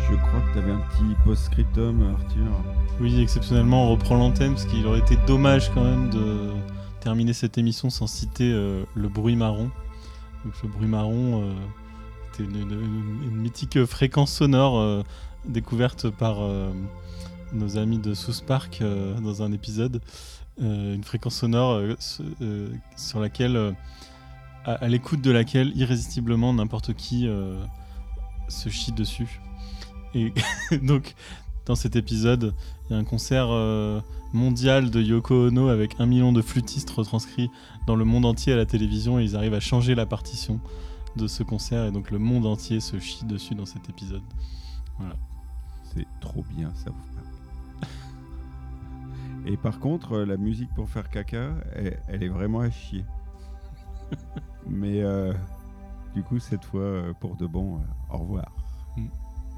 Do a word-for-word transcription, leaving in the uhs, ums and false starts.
Je crois que tu avais un petit post-scriptum, Arthur. Oui, exceptionnellement, on reprend l'antenne parce qu'il aurait été dommage quand même de terminer cette émission sans citer euh, le bruit marron. Donc, le bruit marron euh, était une, une- une mythique fréquence sonore euh, découverte par euh, nos amis de South Park euh, dans un épisode. Euh, une fréquence sonore euh, s- euh, sur laquelle, euh, à, à l'écoute de laquelle, irrésistiblement, n'importe qui euh, se chie dessus. Et donc, dans cet épisode, il y a un concert euh, mondial de Yoko Ono avec un million de flûtistes retranscrits dans le monde entier à la télévision et ils arrivent à changer la partition de ce concert et donc le monde entier se chie dessus dans cet épisode. Voilà. C'est trop bien, South Park. Et par contre, euh, la musique pour faire caca, elle, elle est vraiment à chier. Mais euh, du coup, cette fois, euh, pour de bon, euh, au revoir.